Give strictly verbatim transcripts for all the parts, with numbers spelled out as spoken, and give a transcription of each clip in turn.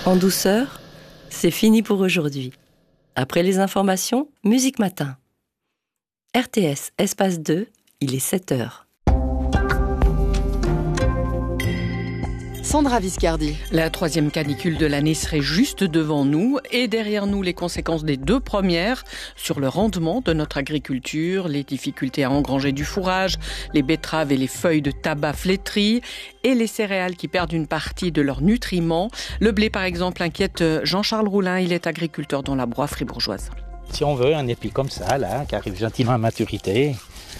En douceur, c'est fini pour aujourd'hui. Après les informations, Musique Matin. R T S, espace deux, il est sept heures. Sandra Viscardi. La troisième canicule de l'année serait juste devant nous et derrière nous les conséquences des deux premières sur le rendement de notre agriculture, les difficultés à engranger du fourrage, les betteraves et les feuilles de tabac flétries et les céréales qui perdent une partie de leurs nutriments. Le blé par exemple inquiète Jean-Charles Roulin, il est agriculteur dans la Broye fribourgeoise. Si on veut un épi comme ça, là, qui arrive gentiment à maturité.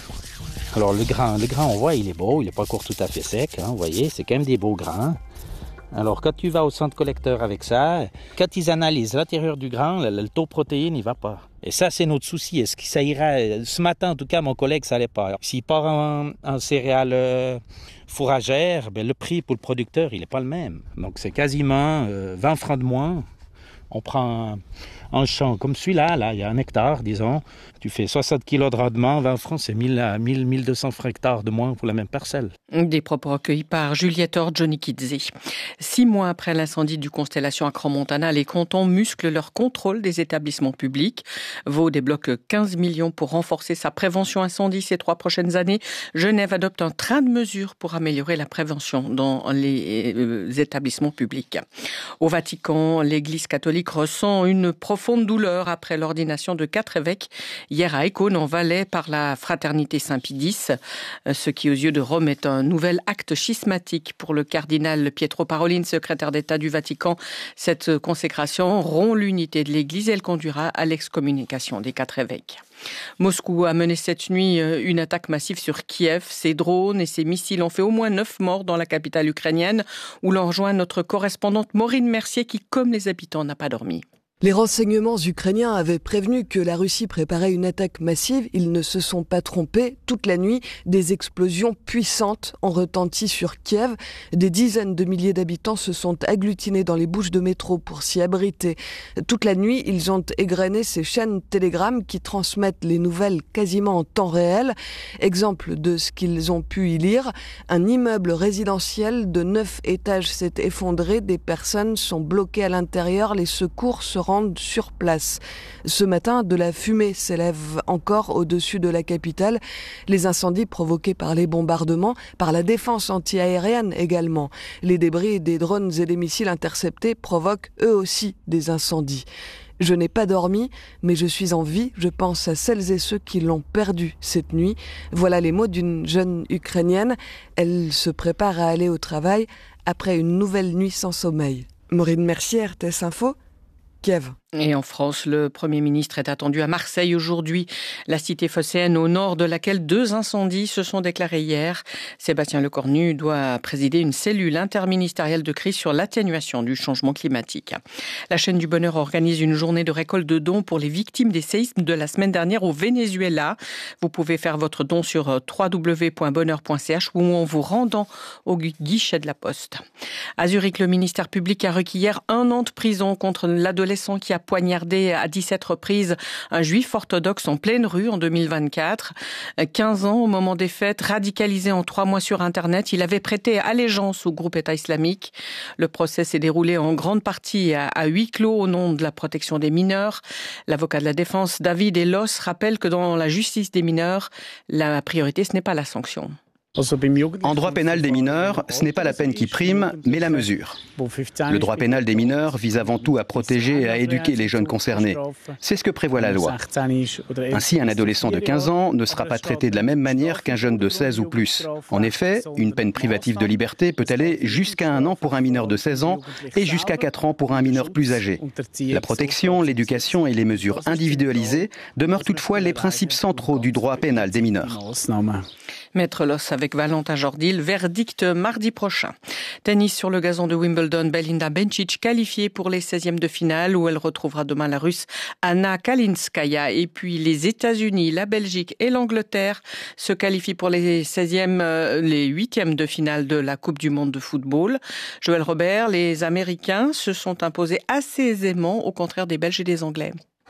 Alors le grain, le grain, on voit, il est beau, il n'est pas encore tout à fait sec, hein, vous voyez, c'est quand même des beaux grains. Alors quand tu vas au centre collecteur avec ça, quand ils analysent l'intérieur du grain, le, le taux de protéines, il ne va pas. Et ça, c'est notre souci. Est-ce que ça ira? Ce matin, en tout cas, mon collègue, ça n'allait pas. S'il part en, en céréales euh, fourragères, ben, le prix pour le producteur, il n'est pas le même. Donc c'est quasiment euh, vingt francs de moins. On prend un, un champ comme celui-là, là, il y a un hectare, disons. Tu fais soixante kilos de rendement, vingt francs, c'est mille à mille, mille deux cents francs hectares de moins pour la même parcelle. Des propos recueillis par Juliette Or, Johnny Kidze. Six mois après l'incendie du Constellation à Crans-Montana, les cantons musclent leur contrôle des établissements publics. Vaud débloque quinze millions pour renforcer sa prévention incendie ces trois prochaines années. Genève adopte un train de mesures pour améliorer la prévention dans les euh, établissements publics. Au Vatican, l'Église catholique ressent une profonde douleur après l'ordination de quatre évêques hier à Écaune, en Valais, par la Fraternité Saint-Pie-X, ce qui aux yeux de Rome est un nouvel acte schismatique pour le cardinal Pietro Parolin, secrétaire d'État du Vatican. Cette consécration rompt l'unité de l'Église et elle conduira à l'excommunication des quatre évêques. Moscou a mené cette nuit une attaque massive sur Kiev. Ses drones et ses missiles ont fait au moins neuf morts dans la capitale ukrainienne, où l'on rejoint notre correspondante Maureen Mercier qui, comme les habitants, n'a pas dormi. Les renseignements ukrainiens avaient prévenu que la Russie préparait une attaque massive. Ils ne se sont pas trompés. Toute la nuit, des explosions puissantes ont retenti sur Kiev. Des dizaines de milliers d'habitants se sont agglutinés dans les bouches de métro pour s'y abriter. Toute la nuit, ils ont égrené ces chaînes Telegram qui transmettent les nouvelles quasiment en temps réel. Exemple de ce qu'ils ont pu y lire. Un immeuble résidentiel de neuf étages s'est effondré. Des personnes sont bloquées à l'intérieur. Les secours se rendent sur place. Ce matin, de la fumée s'élève encore au-dessus de la capitale. Les incendies provoqués par les bombardements, par la défense antiaérienne également. Les débris des drones et des missiles interceptés provoquent eux aussi des incendies. Je n'ai pas dormi, mais je suis en vie. Je pense à celles et ceux qui l'ont perdu cette nuit. Voilà les mots d'une jeune Ukrainienne. Elle se prépare à aller au travail après une nouvelle nuit sans sommeil. Maureen Mercier, R T S Info, Kiev. Et en France, le Premier ministre est attendu à Marseille aujourd'hui, la cité phocéenne au nord de laquelle deux incendies se sont déclarés hier. Sébastien Lecornu doit présider une cellule interministérielle de crise sur l'atténuation du changement climatique. La chaîne du Bonheur organise une journée de récolte de dons pour les victimes des séismes de la semaine dernière au Venezuela. Vous pouvez faire votre don sur w w w point bonheur point c h ou en vous rendant au guichet de la Poste. À Zurich, le ministère public a requis hier un an de prison contre l'adolescent qui a poignardé à dix-sept reprises un juif orthodoxe en pleine rue en deux mille vingt-quatre. quinze ans au moment des fêtes, radicalisé en trois mois sur Internet, il avait prêté allégeance au groupe État islamique. Le procès s'est déroulé en grande partie à, à huis clos au nom de la protection des mineurs. L'avocat de la défense, David Elos, rappelle que dans la justice des mineurs, la priorité, ce n'est pas la sanction. En droit pénal des mineurs, ce n'est pas la peine qui prime, mais la mesure. Le droit pénal des mineurs vise avant tout à protéger et à éduquer les jeunes concernés. C'est ce que prévoit la loi. Ainsi, un adolescent de quinze ans ne sera pas traité de la même manière qu'un jeune de seize ou plus. En effet, une peine privative de liberté peut aller jusqu'à un an pour un mineur de seize ans et jusqu'à quatre ans pour un mineur plus âgé. La protection, l'éducation et les mesures individualisées demeurent toutefois les principes centraux du droit pénal des mineurs. Maître Loss avec Valentin Jordil, verdict mardi prochain. Tennis sur le gazon de Wimbledon, Belinda Bencic qualifiée pour les seizièmes de finale où elle retrouvera demain la Russe Anna Kalinskaya. Et puis les États-Unis, la Belgique et l'Angleterre se qualifient pour les seizièmes, les huitièmes de finale de la Coupe du Monde de football. Joël Robert, les Américains se sont imposés assez aisément au contraire des Belges et des Anglais.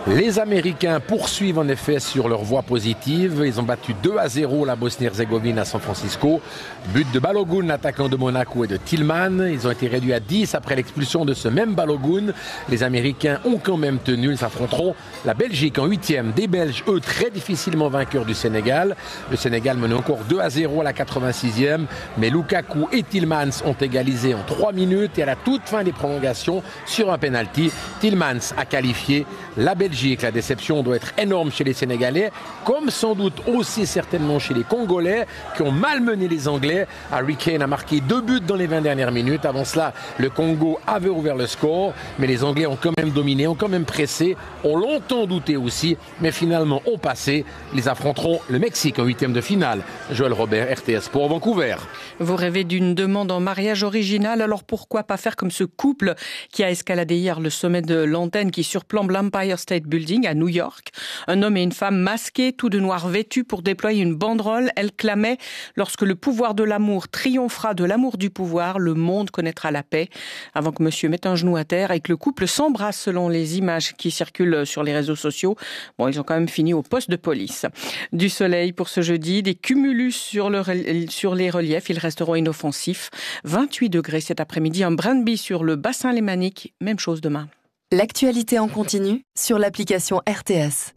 Les Américains poursuivent en effet sur leur voie positive. Ils ont battu deux à zéro la Bosnie-Herzégovine à San Francisco. But de Balogun, l'attaquant de Monaco, et de Tillman. Ils ont été réduits à dix après l'expulsion de ce même Balogun. Les Américains ont quand même tenu. Ils affronteront la Belgique en huitième. Des Belges, eux, très difficilement vainqueurs du Sénégal. Le Sénégal menait encore deux à zéro à la quatre-vingt-sixième. Mais Lukaku et Tillmans ont égalisé en trois minutes. Et à la toute fin des prolongations, sur un penalty, Tillmans a qualifié la Belgique. La déception doit être énorme chez les Sénégalais, comme sans doute aussi certainement chez les Congolais, qui ont malmené les Anglais. Harry Kane a marqué deux buts dans les vingt dernières minutes. Avant cela, le Congo avait ouvert le score, mais les Anglais ont quand même dominé, ont quand même pressé, ont longtemps douté aussi, mais finalement ont passé. Ils affronteront le Mexique en huitième de finale. Joël Robert, R T S pour Vancouver. Vous rêvez d'une demande en mariage originale, alors pourquoi pas faire comme ce couple qui a escaladé hier le sommet de l'antenne qui surplombe l'Empire State Building à New York. Un homme et une femme masqués, tout de noir vêtus pour déployer une banderole. Elle clamait « Lorsque le pouvoir de l'amour triomphera de l'amour du pouvoir, le monde connaîtra la paix ». Avant que monsieur mette un genou à terre et que le couple s'embrasse selon les images qui circulent sur les réseaux sociaux. Bon, ils ont quand même fini au poste de police. Du soleil pour ce jeudi, des cumulus sur, le, sur les reliefs. Ils resteront inoffensifs. vingt-huit degrés cet après-midi. Un brin de bise sur le bassin lémanique. Même chose demain. L'actualité en continu sur l'application R T S.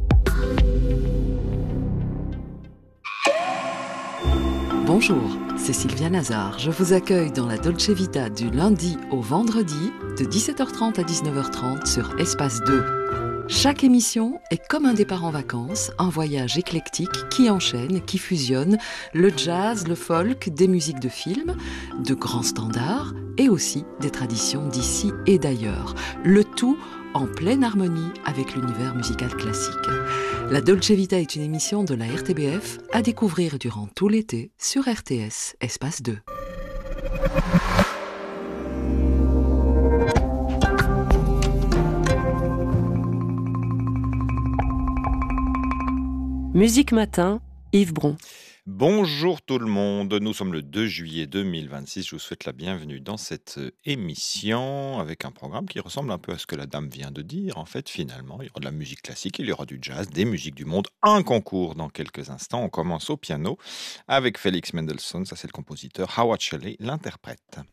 Bonjour, c'est Sylvia Nazar. Je vous accueille dans la Dolce Vita du lundi au vendredi de dix-sept heures trente à dix-neuf heures trente sur Espace deux. Chaque émission est comme un départ en vacances, un voyage éclectique qui enchaîne, qui fusionne le jazz, le folk, des musiques de films, de grands standards et aussi des traditions d'ici et d'ailleurs. Le tout en pleine harmonie avec l'univers musical classique. La Dolce Vita est une émission de la R T B F à découvrir durant tout l'été sur R T S Espace deux. Musique Matin, Yves Bron. Bonjour tout le monde, nous sommes le deux juillet deux mille vingt-six, je vous souhaite la bienvenue dans cette émission avec un programme qui ressemble un peu à ce que la dame vient de dire. En fait, finalement, il y aura de la musique classique, il y aura du jazz, des musiques du monde, un concours dans quelques instants. On commence au piano avec Félix Mendelssohn, ça c'est le compositeur, Howard Shelley l'interprète.